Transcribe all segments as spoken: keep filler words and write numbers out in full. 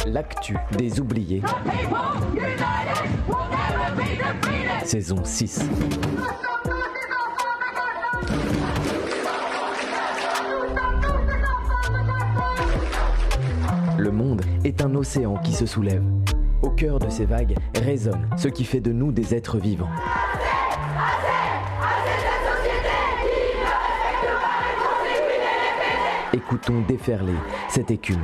L'actu des oubliés. Saison six. Le monde est un océan qui se soulève. Au cœur de ces vagues résonne ce qui fait de nous des êtres vivants. Écoutons déferler cette écume.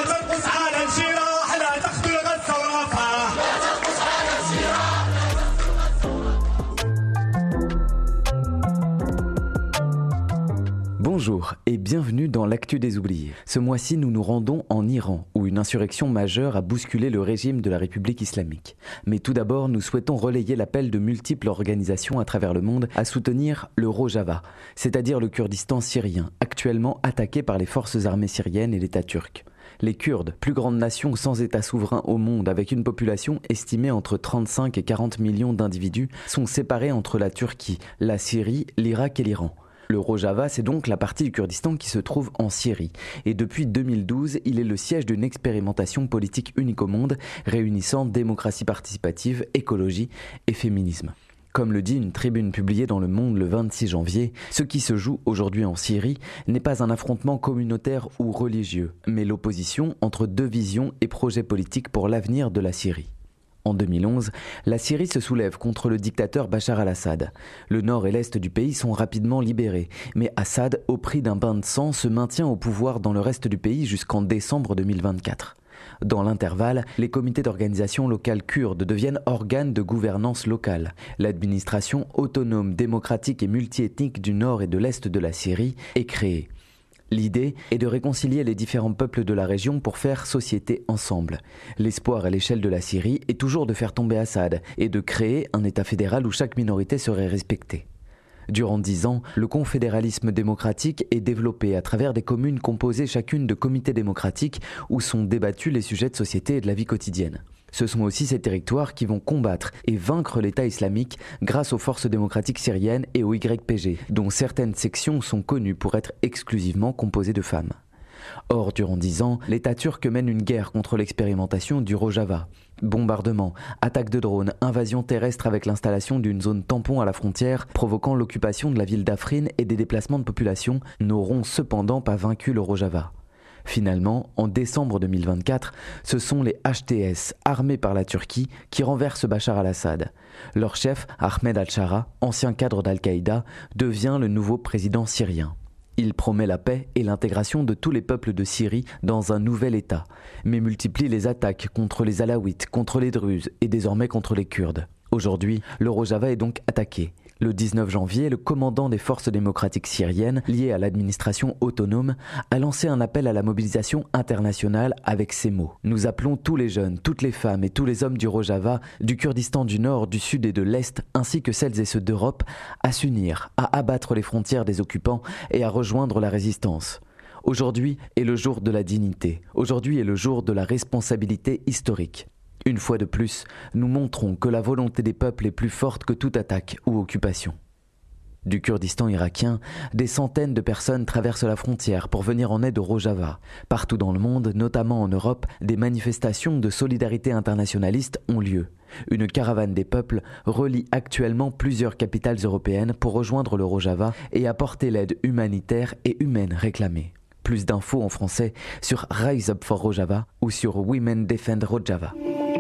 Bonjour et bienvenue dans l'actu des oubliés. Ce mois-ci, nous nous rendons en Iran, où une insurrection majeure a bousculé le régime de la République islamique. Mais tout d'abord, nous souhaitons relayer l'appel de multiples organisations à travers le monde à soutenir le Rojava, c'est-à-dire le Kurdistan syrien, actuellement attaqué par les forces armées syriennes et l'État turc. Les Kurdes, plus grande nation sans État souverain au monde, avec une population estimée entre trente-cinq et quarante millions d'individus, sont séparés entre la Turquie, la Syrie, l'Irak et l'Iran. Le Rojava, c'est donc la partie du Kurdistan qui se trouve en Syrie. Et depuis deux mille douze, il est le siège d'une expérimentation politique unique au monde, réunissant démocratie participative, écologie et féminisme. Comme le dit une tribune publiée dans Le Monde le vingt-six janvier, ce qui se joue aujourd'hui en Syrie n'est pas un affrontement communautaire ou religieux, mais l'opposition entre deux visions et projets politiques pour l'avenir de la Syrie. En deux mille onze, la Syrie se soulève contre le dictateur Bachar al-Assad. Le nord et l'est du pays sont rapidement libérés, mais Assad, au prix d'un bain de sang, se maintient au pouvoir dans le reste du pays jusqu'en décembre deux mille vingt-quatre. Dans l'intervalle, les comités d'organisation locale kurdes deviennent organes de gouvernance locale. L'administration autonome, démocratique et multiethnique du nord et de l'est de la Syrie est créée. L'idée est de réconcilier les différents peuples de la région pour faire société ensemble. L'espoir à l'échelle de la Syrie est toujours de faire tomber Assad et de créer un État fédéral où chaque minorité serait respectée. Durant dix ans, le confédéralisme démocratique est développé à travers des communes composées chacune de comités démocratiques où sont débattus les sujets de société et de la vie quotidienne. Ce sont aussi ces territoires qui vont combattre et vaincre l'État islamique grâce aux forces démocratiques syriennes et au Y P G, dont certaines sections sont connues pour être exclusivement composées de femmes. Or, durant dix ans, l'État turc mène une guerre contre l'expérimentation du Rojava. Bombardements, attaques de drones, invasions terrestres avec l'installation d'une zone tampon à la frontière, provoquant l'occupation de la ville d'Afrin et des déplacements de population, n'auront cependant pas vaincu le Rojava. Finalement, en décembre deux mille vingt-quatre, ce sont les H T S, armés par la Turquie, qui renversent Bachar al-Assad. Leur chef, Ahmed al-Shara, ancien cadre d'Al-Qaïda, devient le nouveau président syrien. Il promet la paix et l'intégration de tous les peuples de Syrie dans un nouvel État, mais multiplie les attaques contre les Alaouites, contre les Druzes et désormais contre les Kurdes. Aujourd'hui, le Rojava est donc attaqué. Le dix-neuf janvier, le commandant des forces démocratiques syriennes, lié à l'administration autonome, a lancé un appel à la mobilisation internationale avec ces mots. « Nous appelons tous les jeunes, toutes les femmes et tous les hommes du Rojava, du Kurdistan du Nord, du Sud et de l'Est, ainsi que celles et ceux d'Europe, à s'unir, à abattre les frontières des occupants et à rejoindre la résistance. Aujourd'hui est le jour de la dignité. Aujourd'hui est le jour de la responsabilité historique. » Une fois de plus, nous montrons que la volonté des peuples est plus forte que toute attaque ou occupation. Du Kurdistan irakien, des centaines de personnes traversent la frontière pour venir en aide au Rojava. Partout dans le monde, notamment en Europe, des manifestations de solidarité internationaliste ont lieu. Une caravane des peuples relie actuellement plusieurs capitales européennes pour rejoindre le Rojava et apporter l'aide humanitaire et humaine réclamée. Plus d'infos en français sur Rise Up for Rojava ou sur Women Defend Rojava.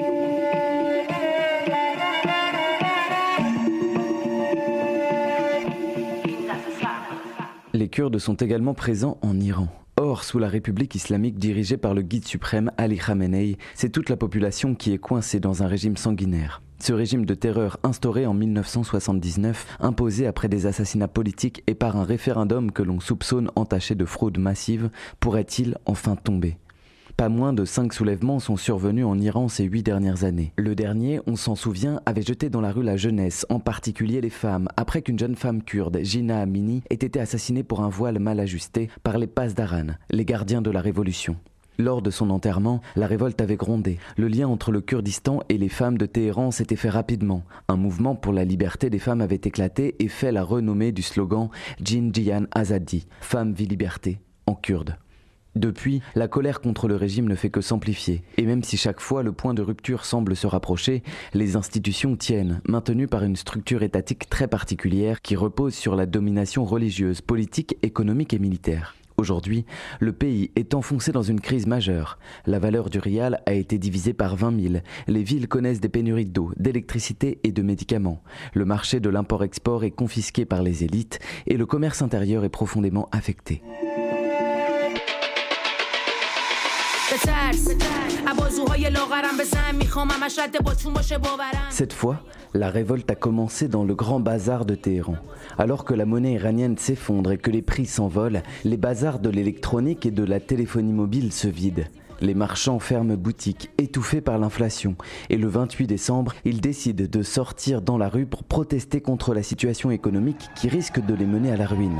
Les Kurdes sont également présents en Iran. Or, sous la République islamique dirigée par le guide suprême Ali Khamenei, c'est toute la population qui est coincée dans un régime sanguinaire. Ce régime de terreur instauré en mille neuf cent soixante-dix-neuf, imposé après des assassinats politiques et par un référendum que l'on soupçonne entaché de fraude massive, pourrait-il enfin tomber ? Pas moins de cinq soulèvements sont survenus en Iran ces huit dernières années. Le dernier, on s'en souvient, avait jeté dans la rue la jeunesse, en particulier les femmes, après qu'une jeune femme kurde, Jina Amini, ait été assassinée pour un voile mal ajusté par les Pasdaran, les gardiens de la révolution. Lors de son enterrement, la révolte avait grondé. Le lien entre le Kurdistan et les femmes de Téhéran s'était fait rapidement. Un mouvement pour la liberté des femmes avait éclaté et fait la renommée du slogan « Jin Jiyan Azadi », « Femme, vie, liberté » en kurde. Depuis, la colère contre le régime ne fait que s'amplifier. Et même si chaque fois le point de rupture semble se rapprocher, les institutions tiennent, maintenues par une structure étatique très particulière qui repose sur la domination religieuse, politique, économique et militaire. Aujourd'hui, le pays est enfoncé dans une crise majeure. La valeur du rial a été divisée par vingt mille. Les villes connaissent des pénuries d'eau, d'électricité et de médicaments. Le marché de l'import-export est confisqué par les élites et le commerce intérieur est profondément affecté. Cette fois, la révolte a commencé dans le grand bazar de Téhéran. Alors que la monnaie iranienne s'effondre et que les prix s'envolent, les bazars de l'électronique et de la téléphonie mobile se vident. Les marchands ferment boutique, étouffés par l'inflation. Et le vingt-huit décembre, ils décident de sortir dans la rue pour protester contre la situation économique qui risque de les mener à la ruine.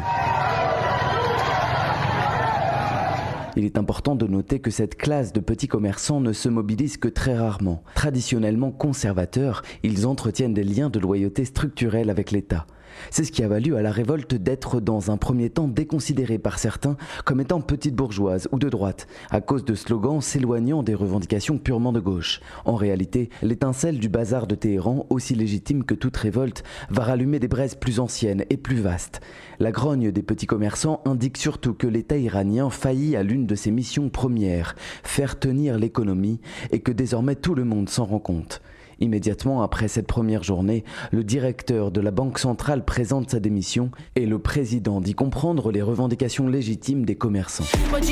Il est important de noter que cette classe de petits commerçants ne se mobilise que très rarement. Traditionnellement conservateurs, ils entretiennent des liens de loyauté structurels avec l'État. C'est ce qui a valu à la révolte d'être dans un premier temps déconsidérée par certains comme étant petite bourgeoise ou de droite, à cause de slogans s'éloignant des revendications purement de gauche. En réalité, l'étincelle du bazar de Téhéran, aussi légitime que toute révolte, va rallumer des braises plus anciennes et plus vastes. La grogne des petits commerçants indique surtout que l'État iranien faillit à l'une de ses missions premières, faire tenir l'économie, et que désormais tout le monde s'en rend compte. Immédiatement après cette première journée, le directeur de la Banque centrale présente sa démission et le président dit comprendre les revendications légitimes des commerçants.